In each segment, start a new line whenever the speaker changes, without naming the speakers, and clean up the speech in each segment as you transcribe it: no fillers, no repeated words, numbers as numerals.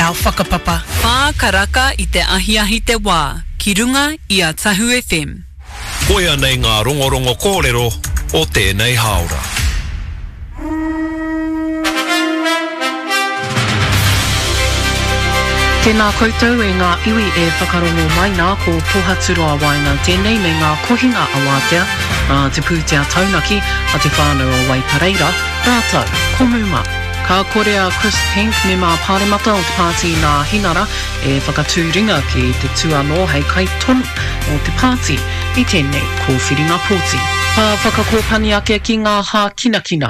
tau whakapapa.
Karaka i te ahiahi te wā, ki runga i a Tahu FM.
Koia nei ngā rongorongo kōrero o tēnei haora.
Tēnā koutou e ngā iwi e whakarongo mai nā ko Pohaturoa Wainga tēnei me ngā kohinga awātea, te pūtea taunaki a te whānau o Waipareira, rātou, komuma. Ka korea Chris Pink me mā pāremata o te pāti nā hinara e whakatūringa ki te tuano hei kai tonu o te pāti i tēnei kōwhiringa pōti. Ka whakakōpani ake ki ngā hā kinakina.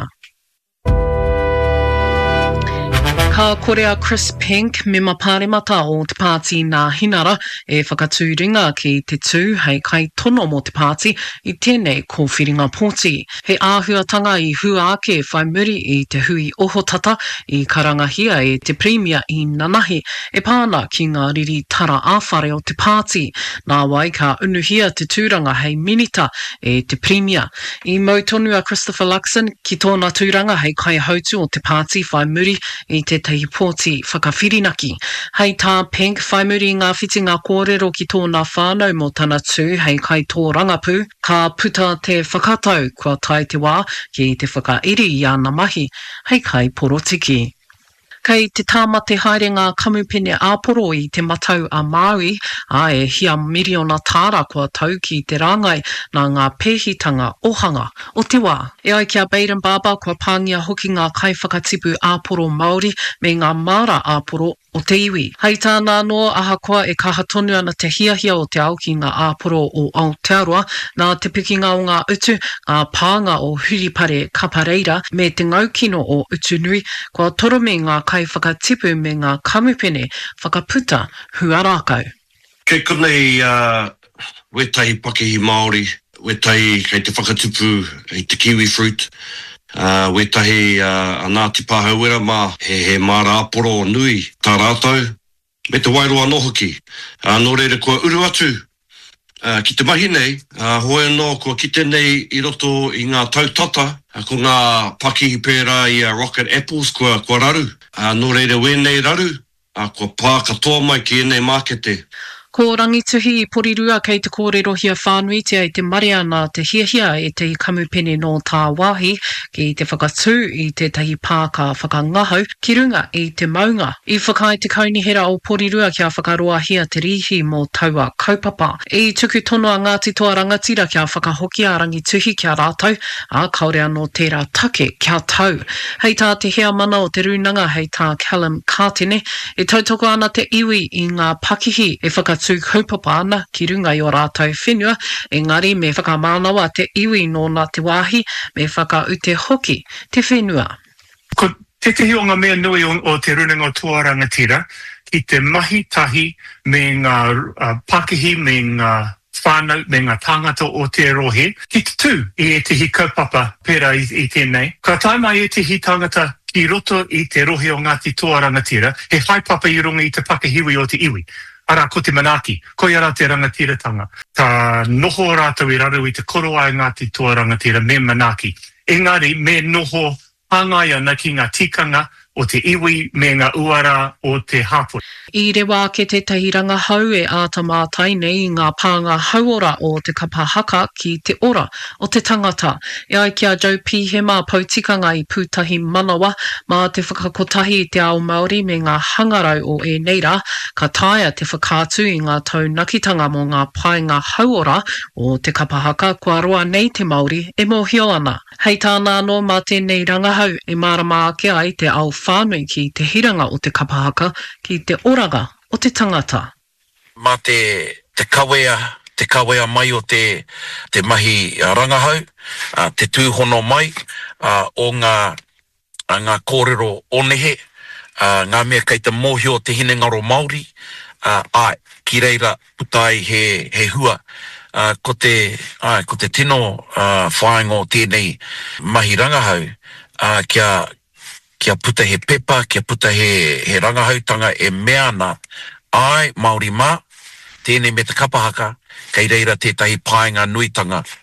Ka korea Chris Pink me mā pāremata o te pāti nā hinara e whakatūringa ki te tū hei kai tono mo te pāti i tēnei kōwhiringa pōti. He āhuatanga i hua ake whai muri i te hui ohotata i karangahia e te premia i Nanahi e pāna ki ngā riri tara āwhare o te pāti. Nā wai ka unuhia te tūranga hei minita e te premia. I mautonua Christopher Luxon ki tōna tūranga hei kai hautu o te pāti whai muri i te tehi pōti whakawhirinaki. Hei tā Pink, whai muri ngā whitinga kōrero ki tōna whānau mo tana tū hei kai tō rangapū, ka puta te whakatau kua tai te wā ki te whakairi i ana mahi, hei kai porotiki. Kei te tāmate haere ngā kamupene āporo i te matau a Maui, a e hia miriona tāra kua tau ki te rāngai nā ngā pēhitanga ohanga o te wā. E ai kia Baden Barber kua pāngia hoki ngā kai whakatipu āporo Māori me ngā māra āporo o te iwi. Hei tāna noa ahakoa e kaha tonu ana te hiahia o te ao ki ngā āporo o Aotearoa, nā te pikinga o ngā utu, ngā pānga o Huripare Kapareira me te ngaukino o Utunui, kua toro me ngā kai whakatipu me ngā kamupene whakaputa huarakau.
Kei konei wetahi Pakehi Māori, wetahi kei te whakatipu i te kiwi fruit, wetahi a Ngāti Pāhauera mā he māra aporo nui tā rātou, me te wairoa nohoki. Nō reira kua uru atu ki te mahi nei, hoe no kua kite nei i roto i ngā tautata, ko ngā Pakehi pērā i Rocket Apples kua raru. Nō reira wēnei raru, kua pā katoa mai ki enei mākete.
Ko rangituhi i porirua kei te kōrero hia whānuitia i te mariana te hiahia e te kamupene no tā wāhi ki te whakatū i te tahi pāka whakangahau ki runga i te maunga. I whakai te kaunihera o porirua kia whakaroa hia te rihi mō taua kaupapa. I tuku tono a Ngāti Toa Rangatira kia whakahoki a rangituhi kia rātau, a kaore anō tērā take kia tau. Hei tā te hea mana o te runanga hei tā Callum Kātene, e tautoko ana te iwi i ngā pakihi e whakatū tū kaupapa ana ki runga i o rātou whenua, engari me whakamānawa te iwi nōna te wāhi, me whakaute hoki te whenua.
Ko te tehi o ngā mea nui o te runanga o Toa Rangatira, ki te mahi tahi me ngā Pakehi, me ngā whānau, me ngā tāngata o te rohe, ki te tū i e tehi kaupapa pērā i tēnei. Ka taimai e tehi tāngata ki roto i te rohe o Ngāti Toa Rangatira, he haipapa i runga i te Pakehiwi o te iwi. Ara ko te manaki, ko iara te rangatiratanga. Tā noho rātou i raru i te koroa i Ngāti Toa Rangatira me manaki. Engari, me noho hangai ana ki ngā tikanga o te iwi me ngā uara o te hapoi.
I rewa ke te tahiranga hau e ātamātai nei ngā pānga hauora o te kapahaka ki te ora o te tangata. E ai kia Joe Pihema pautikanga i pūtahi manawa mā te whakakotahi i te ao Māori me ngā hangarau o e neira, ka taia te whakātu i ngā taunakitanga mo ngā pāinga hauora o te kapahaka kua roa nei te Māori e mōhio ana. Hei tāna no mā tēnei rangahau e marama ake ai te ao whānui ki te hiranga o te kapahaka ki te oranga o te tangata.
Mā te kawea mai o te mahi rangahau, te tūhono mai o ngā kōrero onehe, ngā mea kei te mōhio te hinengaro Māori, ki reira putai he hua. Ko te tino whāingo tēnei mahi rangahau, kia puta he pepa, kia puta he rangahautanga e mea ana ai Māori mā, tēnei me te kapahaka, kei reira tētahi pāinga nuitanga